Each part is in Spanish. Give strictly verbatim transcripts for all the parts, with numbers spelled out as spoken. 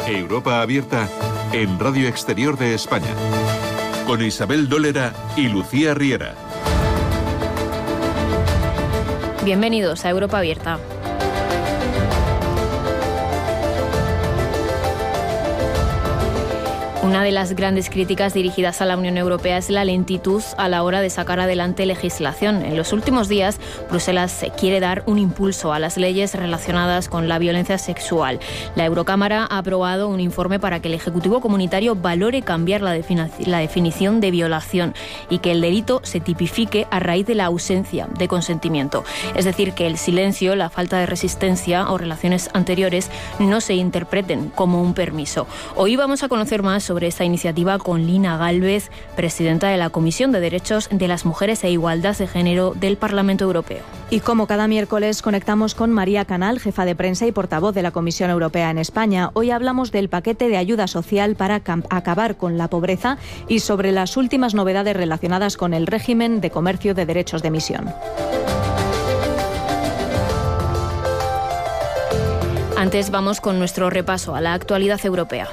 Europa Abierta en Radio Exterior de España, con Isabel Dólera y Lucía Riera. Bienvenidos a Europa Abierta. Una de las grandes críticas dirigidas a la Unión Europea es la lentitud a la hora de sacar adelante legislación. En los últimos días, Bruselas quiere dar un impulso a las leyes relacionadas con la violencia sexual. La Eurocámara ha aprobado un informe para que el Ejecutivo Comunitario valore cambiar la, defini- la definición de violación y que el delito se tipifique a raíz de la ausencia de consentimiento. Es decir, que el silencio, la falta de resistencia o relaciones anteriores no se interpreten como un permiso. Hoy vamos a conocer más sobre sobre esta iniciativa con Lina Gálvez, presidenta de la Comisión de Derechos de las Mujeres e Igualdad de Género del Parlamento Europeo. Y como cada miércoles conectamos con María Canal, jefa de prensa y portavoz de la Comisión Europea en España. Hoy hablamos del paquete de ayuda social para acabar con la pobreza y sobre las últimas novedades relacionadas con el régimen de comercio de derechos de emisión. Antes vamos con nuestro repaso a la actualidad europea.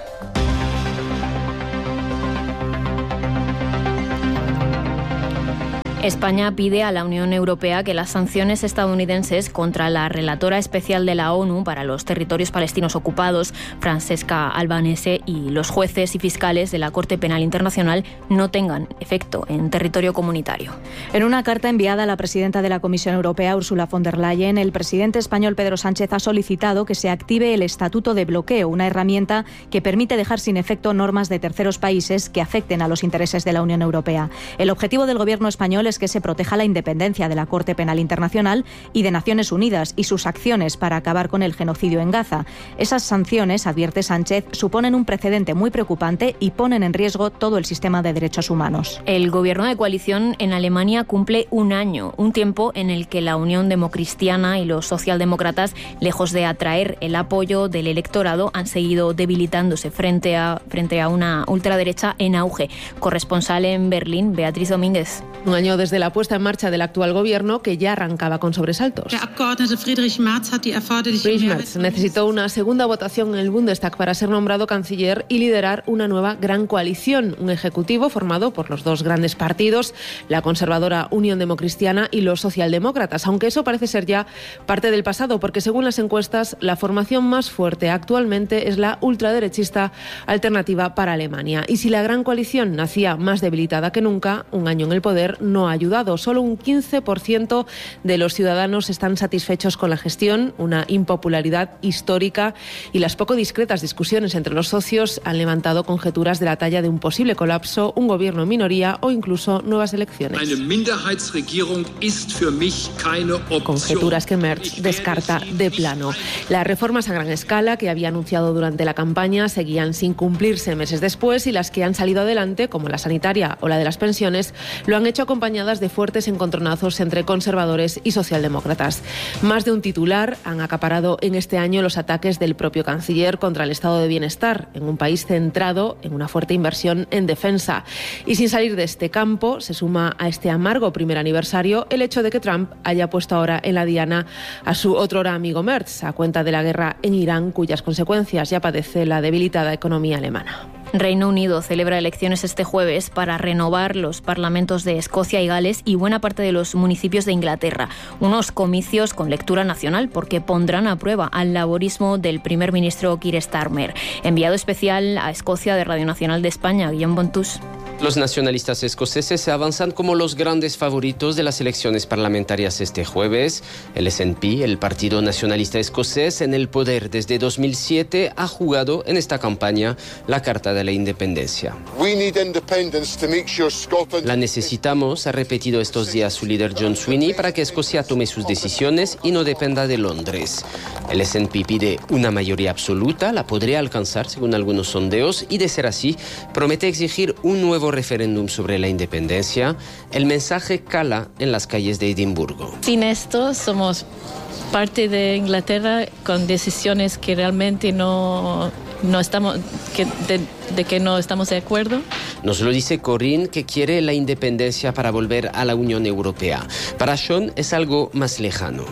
España pide a la Unión Europea que las sanciones estadounidenses contra la relatora especial de la ONU para los territorios palestinos ocupados, Francesca Albanese, y los jueces y fiscales de la Corte Penal Internacional no tengan efecto en territorio comunitario. En una carta enviada a la presidenta de la Comisión Europea, Ursula von der Leyen, el presidente español Pedro Sánchez ha solicitado que se active el Estatuto de Bloqueo, una herramienta que permite dejar sin efecto normas de terceros países que afecten a los intereses de la Unión Europea. El objetivo del gobierno español es que se proteja la independencia de la Corte Penal Internacional y de Naciones Unidas y sus acciones para acabar con el genocidio en Gaza. Esas sanciones, advierte Sánchez, suponen un precedente muy preocupante y ponen en riesgo todo el sistema de derechos humanos. El gobierno de coalición en Alemania cumple un año, un tiempo en el que la Unión Democristiana y los socialdemócratas, lejos de atraer el apoyo del electorado, han seguido debilitándose frente a, frente a una ultraderecha en auge. Corresponsal en Berlín, Beatriz Domínguez. Un año desde la puesta en marcha del actual gobierno, que ya arrancaba con sobresaltos. Friedrich Merz necesitó una segunda votación en el Bundestag para ser nombrado canciller y liderar una nueva gran coalición, un ejecutivo formado por los dos grandes partidos, la conservadora Unión Democristiana y los socialdemócratas, aunque eso parece ser ya parte del pasado, porque según las encuestas, la formación más fuerte actualmente es la ultraderechista Alternativa para Alemania. Y si la gran coalición nacía más debilitada que nunca, un año en el poder no ha ayudado. Solo un quince por ciento de los ciudadanos están satisfechos con la gestión, una impopularidad histórica, y las poco discretas discusiones entre los socios han levantado conjeturas de la talla de un posible colapso, un gobierno en minoría o incluso nuevas elecciones. Conjeturas que Merz descarta de plano. Las reformas a gran escala que había anunciado durante la campaña seguían sin cumplirse meses después, y las que han salido adelante, como la sanitaria o la de las pensiones, lo han hecho acompañadas de fuertes encontronazos entre conservadores y socialdemócratas. Más de un titular han acaparado en este año los ataques del propio canciller contra el estado de bienestar en un país centrado en una fuerte inversión en defensa. Y sin salir de este campo, se suma a este amargo primer aniversario el hecho de que Trump haya puesto ahora en la diana a su otrora amigo Merz, a cuenta de la guerra en Irán, cuyas consecuencias ya padece la debilitada economía alemana. Reino Unido celebra elecciones este jueves para renovar los parlamentos de Escocia y Gales y buena parte de los municipios de Inglaterra. Unos comicios con lectura nacional porque pondrán a prueba al laborismo del primer ministro Keir Starmer. Enviado especial a Escocia de Radio Nacional de España, Guillaume Bontus. Los nacionalistas escoceses se avanzan como los grandes favoritos de las elecciones parlamentarias este jueves. El S and P, el Partido Nacionalista Escocés, en el poder desde dos mil siete, ha jugado en esta campaña la carta de la independencia. La necesitamos, ha repetido estos días su líder John Swinney, para que Escocia tome sus decisiones y no dependa de Londres. El S and P pide una mayoría absoluta, la podría alcanzar según algunos sondeos, y de ser así, promete exigir un nuevo referéndum sobre la independencia. El mensaje cala en las calles de Edimburgo. Sin esto somos parte de Inglaterra con decisiones que realmente no, no estamos, que de, de que no estamos de acuerdo, Nos lo dice Corinne, que quiere la independencia para volver a la Unión Europea. Para Sean es algo más lejano.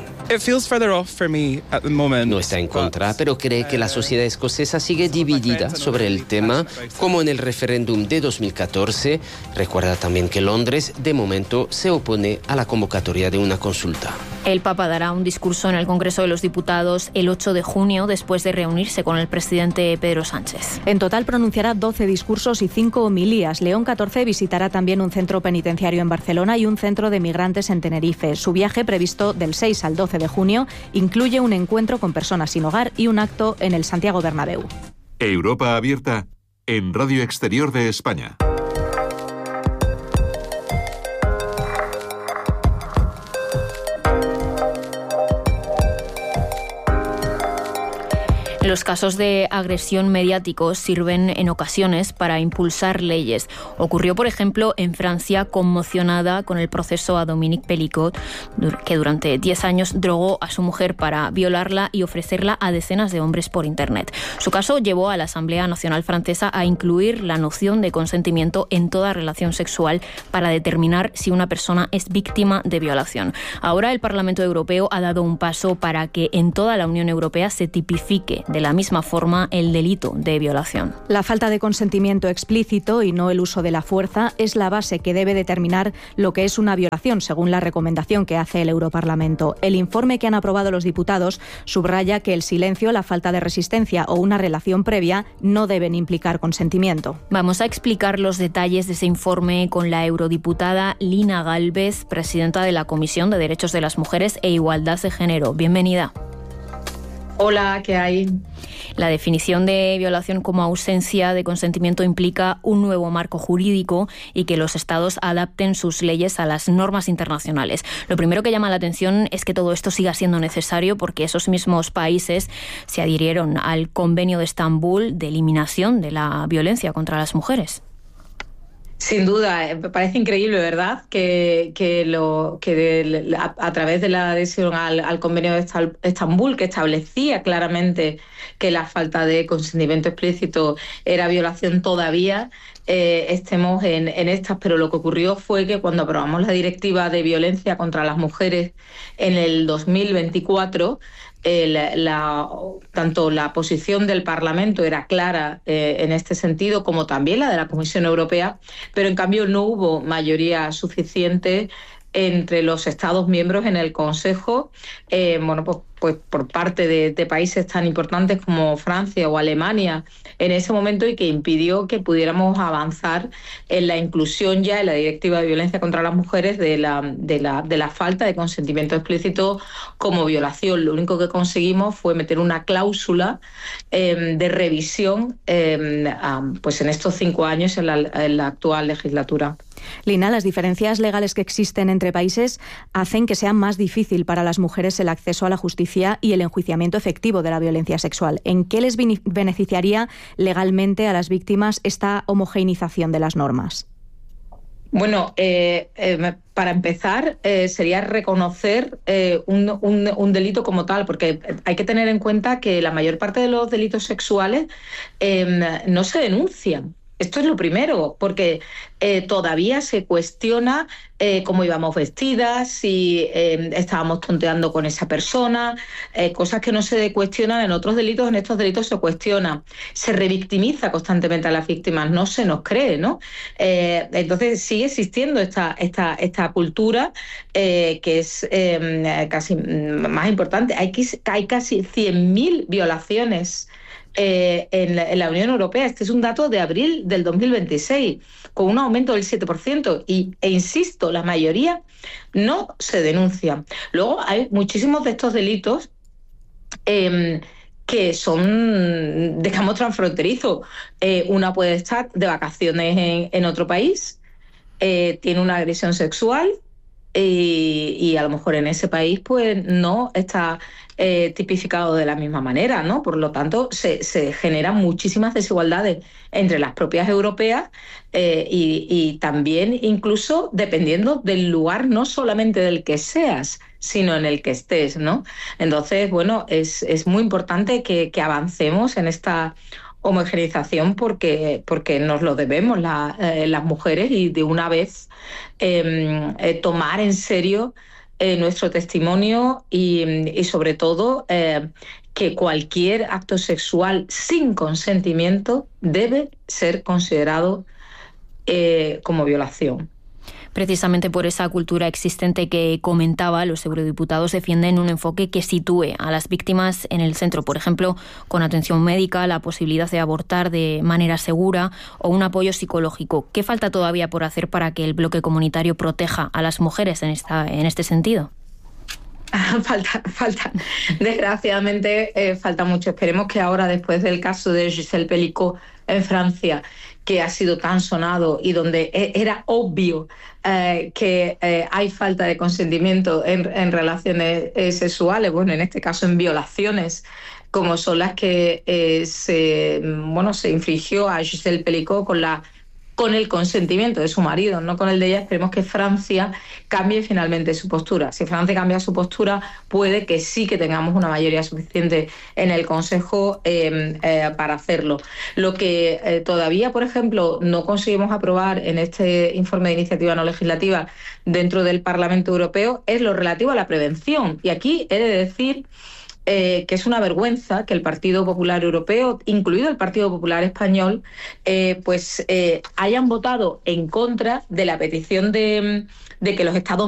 No está en contra, pero cree que la sociedad escocesa sigue dividida sobre el tema, como en el referéndum de dos mil catorce. Recuerda también que Londres, de momento, se opone a la convocatoria de una consulta. El Papa dará un discurso en el Congreso de los Diputados el ocho de junio, después de reunirse con el presidente Pedro Sánchez. En total pronunciará doce discursos y cinco homilías. León catorce visitará también un centro penitenciario en Barcelona y un centro de migrantes en Tenerife. Su viaje, previsto del seis al doce de junio, incluye un encuentro con personas sin hogar y un acto en el Santiago Bernabéu. Europa abierta en Radio Exterior de España. Los casos de agresión mediáticos sirven en ocasiones para impulsar leyes. Ocurrió, por ejemplo, en Francia, conmocionada con el proceso a Dominique Pellicot, que durante diez años drogó a su mujer para violarla y ofrecerla a decenas de hombres por Internet. Su caso llevó a la Asamblea Nacional Francesa a incluir la noción de consentimiento en toda relación sexual para determinar si una persona es víctima de violación. Ahora el Parlamento Europeo ha dado un paso para que en toda la Unión Europea se tipifique de la misma forma el delito de violación. La falta de consentimiento explícito y no el uso de la fuerza es la base que debe determinar lo que es una violación, según la recomendación que hace el Europarlamento. El informe que han aprobado los diputados subraya que el silencio, la falta de resistencia o una relación previa no deben implicar consentimiento. Vamos a explicar los detalles de ese informe con la eurodiputada Lina Gálvez, presidenta de la Comisión de Derechos de las Mujeres e Igualdad de Género. Bienvenida. Hola, ¿qué hay? La definición de violación como ausencia de consentimiento implica un nuevo marco jurídico y que los Estados adapten sus leyes a las normas internacionales. Lo primero que llama la atención es que todo esto siga siendo necesario porque esos mismos países se adhirieron al Convenio de Estambul de eliminación de la violencia contra las mujeres. Sin duda, me parece increíble, ¿verdad?, que, que, lo, que de, a, a través de la adhesión al, al Convenio de Estambul, que establecía claramente que la falta de consentimiento explícito era violación todavía, eh, estemos en, en estas. Pero lo que ocurrió fue que cuando aprobamos la Directiva de Violencia contra las Mujeres en el dos mil veinticuatro, El, la, tanto la posición del Parlamento era clara eh, en este sentido, como también la de la Comisión Europea, pero en cambio no hubo mayoría suficiente entre los Estados miembros en el Consejo, eh, bueno, pues, pues por parte de, de países tan importantes como Francia o Alemania en ese momento, y que impidió que pudiéramos avanzar en la inclusión ya en la Directiva de Violencia contra las Mujeres de la, de la, de la falta de consentimiento explícito como violación. Lo único que conseguimos fue meter una cláusula eh, de revisión eh, um, pues en estos cinco años en la, en la actual legislatura. Lina, las diferencias legales que existen entre países hacen que sea más difícil para las mujeres el acceso a la justicia y el enjuiciamiento efectivo de la violencia sexual. ¿En qué les beneficiaría legalmente a las víctimas esta homogeneización de las normas? Bueno, eh, eh, para empezar, eh, sería reconocer eh, un, un, un delito como tal, porque hay que tener en cuenta que la mayor parte de los delitos sexuales eh, no se denuncian. Esto es lo primero, porque eh, todavía se cuestiona eh, cómo íbamos vestidas, si eh, estábamos tonteando con esa persona, eh, cosas que no se cuestionan en otros delitos. En estos delitos se cuestiona, se revictimiza constantemente a las víctimas, no se nos cree, ¿no? Eh, entonces sigue existiendo esta, esta, esta cultura eh, que es eh, casi más importante. Hay, hay casi cien mil violaciones Eh, en, la, en la Unión Europea. Este es un dato de abril del dos mil veintiséis, con un aumento del siete por ciento, y, e insisto, la mayoría no se denuncian. Luego hay muchísimos de estos delitos eh, que son, digamos, transfronterizos. Eh, una puede estar de vacaciones en, en otro país, eh, tiene una agresión sexual, Y, y a lo mejor en ese país pues no está eh, tipificado de la misma manera, ¿no? Por lo tanto, se, se generan muchísimas desigualdades entre las propias europeas eh, y, y también incluso dependiendo del lugar, no solamente del que seas, sino en el que estés, ¿no? Entonces, bueno, es, es muy importante que, que avancemos en esta homogeneización porque, porque nos lo debemos la, eh, las mujeres y de una vez eh, eh, tomar en serio eh, nuestro testimonio y, y sobre todo eh, que cualquier acto sexual sin consentimiento debe ser considerado eh, como violación. Precisamente por esa cultura existente que comentaba, los eurodiputados defienden un enfoque que sitúe a las víctimas en el centro, por ejemplo, con atención médica, la posibilidad de abortar de manera segura o un apoyo psicológico. ¿Qué falta todavía por hacer para que el bloque comunitario proteja a las mujeres en, esta, en este sentido? Falta, falta. Desgraciadamente eh, falta mucho. Esperemos que ahora, después del caso de Gisèle Pelicot en Francia, que ha sido tan sonado y donde era obvio eh, que eh, hay falta de consentimiento en, en relaciones eh, sexuales, bueno, en este caso en violaciones, como son las que eh, se, bueno, se infligió a Gisèle Pelicot con la con el consentimiento de su marido, no con el de ella. Esperemos que Francia cambie finalmente su postura. Si Francia cambia su postura, puede que sí que tengamos una mayoría suficiente en el Consejo eh, eh, para hacerlo. Lo que eh, todavía, por ejemplo, no conseguimos aprobar en este informe de iniciativa no legislativa dentro del Parlamento Europeo es lo relativo a la prevención. Y aquí he de decir Eh, que es una vergüenza que el Partido Popular Europeo, incluido el Partido Popular Español, eh, pues eh, hayan votado en contra de la petición de, de que los Estados